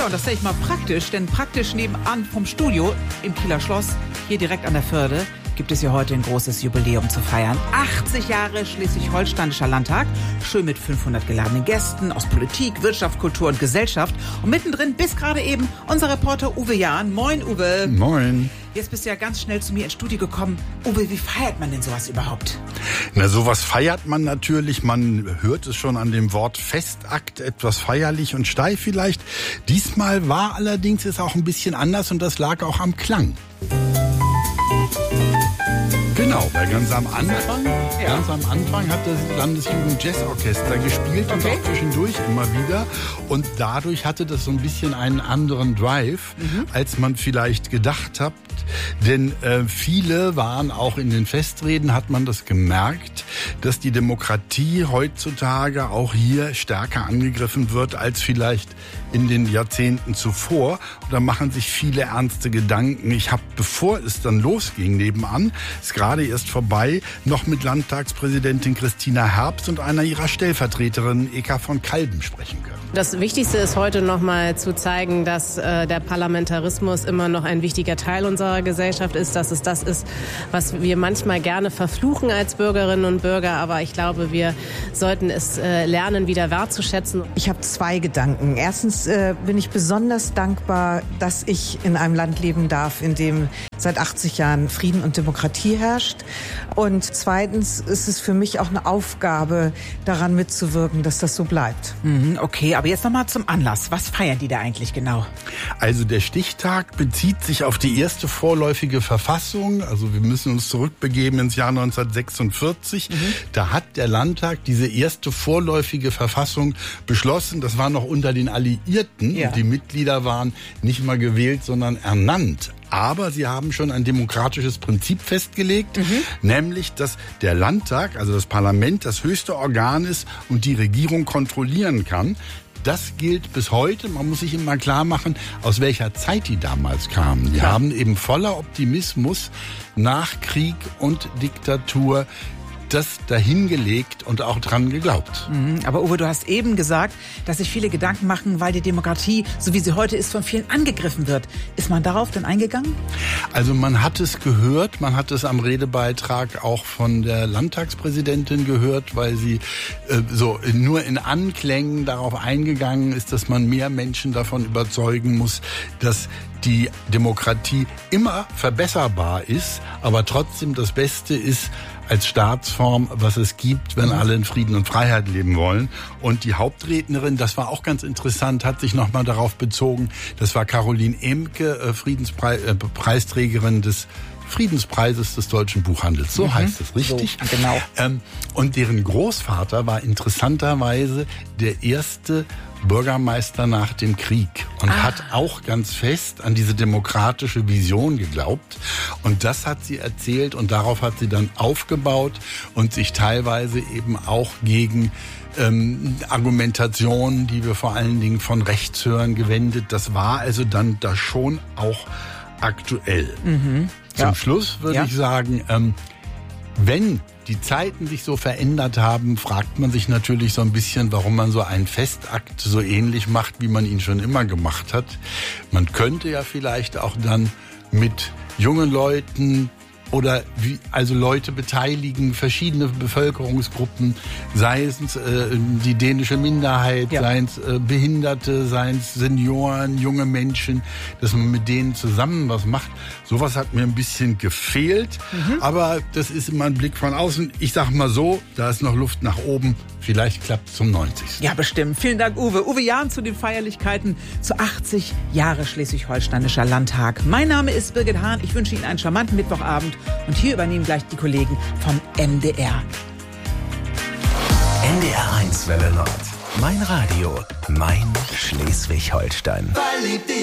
und das sehe ich mal praktisch, denn praktisch nebenan vom Studio im Kieler Schloss, hier direkt an der Förde, gibt es ja heute ein großes Jubiläum zu feiern. 80 Jahre Schleswig-Holsteinischer Landtag, schön mit 500 geladenen Gästen aus Politik, Wirtschaft, Kultur und Gesellschaft. Und mittendrin bis gerade eben unser Reporter Uwe Jahn. Moin, Uwe. Moin. Jetzt bist du ja ganz schnell zu mir ins Studio gekommen. Uwe, wie feiert man denn sowas überhaupt? Na, sowas feiert man natürlich. Man hört es schon an dem Wort Festakt, etwas feierlich und steif vielleicht. Diesmal war allerdings es auch ein bisschen anders und das lag auch am Klang. Genau, weil ganz am Anfang hat das Landesjugend-Jazz-Orchester gespielt und auch zwischendurch immer wieder. Und dadurch hatte das so ein bisschen einen anderen Drive, als man vielleicht gedacht hat. Denn viele waren auch in den Festreden, hat man das gemerkt, dass die Demokratie heutzutage auch hier stärker angegriffen wird als vielleicht in den Jahrzehnten zuvor. Und da machen sich viele ernste Gedanken. Ich habe, bevor es dann losging nebenan, ist gerade erst vorbei, noch mit Landtagspräsidentin Christina Herbst und einer ihrer Stellvertreterinnen, Eka von Kalben, sprechen können. Das Wichtigste ist heute noch mal zu zeigen, dass der Parlamentarismus immer noch ein wichtiger Teil unserer Gesellschaft ist, dass es das ist, was wir manchmal gerne verfluchen als Bürgerinnen und Bürger. Aber ich glaube, wir sollten es lernen, wieder wertzuschätzen. Ich habe zwei Gedanken. Erstens bin ich besonders dankbar, dass ich in einem Land leben darf, in dem seit 80 Jahren Frieden und Demokratie herrscht. Und zweitens ist es für mich auch eine Aufgabe, daran mitzuwirken, dass das so bleibt. Okay, aber jetzt nochmal zum Anlass. Was feiern die da eigentlich genau? Also der Stichtag bezieht sich auf die erste vorläufige Verfassung. Also wir müssen uns zurückbegeben ins Jahr 1946. Da hat der Landtag diese erste vorläufige Verfassung beschlossen. Das war noch unter den Alliierten. Ja. Und die Mitglieder waren nicht mal gewählt, sondern ernannt. Aber sie haben schon ein demokratisches Prinzip festgelegt, nämlich, dass der Landtag, also das Parlament, das höchste Organ ist und die Regierung kontrollieren kann. Das gilt bis heute. Man muss sich immer klar machen, aus welcher Zeit die damals kamen. Die haben eben voller Optimismus nach Krieg und Diktatur das dahingelegt und auch dran geglaubt. Aber Uwe, du hast eben gesagt, dass sich viele Gedanken machen, weil die Demokratie, so wie sie heute ist, von vielen angegriffen wird. Ist man darauf denn eingegangen? Also man hat es gehört, man hat es am Redebeitrag auch von der Landtagspräsidentin gehört, weil sie so nur in Anklängen darauf eingegangen ist, dass man mehr Menschen davon überzeugen muss, dass die Demokratie immer verbesserbar ist, aber trotzdem das Beste ist als Staatsform, was es gibt, wenn alle in Frieden und Freiheit leben wollen. Und die Hauptrednerin, das war auch ganz interessant, hat sich nochmal darauf bezogen, das war Caroline Emke, Preisträgerin des Friedenspreises des deutschen Buchhandels. So heißt es, richtig? So, genau. Und deren Großvater war interessanterweise der erste Bürgermeister nach dem Krieg und hat auch ganz fest an diese demokratische Vision geglaubt. Und das hat sie erzählt und darauf hat sie dann aufgebaut und sich teilweise eben auch gegen Argumentationen, die wir vor allen Dingen von rechts hören, gewendet. Das war also dann da schon auch aktuell. Zum Schluss würde ich sagen, wenn die Zeiten sich so verändert haben, fragt man sich natürlich so ein bisschen, warum man so einen Festakt so ähnlich macht, wie man ihn schon immer gemacht hat. Man könnte ja vielleicht auch dann mit jungen Leuten oder also Leute beteiligen, verschiedene Bevölkerungsgruppen, sei es die dänische Minderheit, seien es Behinderte, seien es Senioren, junge Menschen, dass man mit denen zusammen was macht. Sowas hat mir ein bisschen gefehlt, aber das ist immer ein Blick von außen. Ich sag mal so, da ist noch Luft nach oben. Vielleicht klappt es zum 90. Ja, bestimmt. Vielen Dank, Uwe. Uwe Jahn zu den Feierlichkeiten zu 80 Jahre Schleswig-Holsteinischer Landtag. Mein Name ist Birgit Hahn. Ich wünsche Ihnen einen charmanten Mittwochabend. Und hier übernehmen gleich die Kollegen vom MDR. NDR 1 Welle Nord. Mein Radio. Mein Schleswig-Holstein.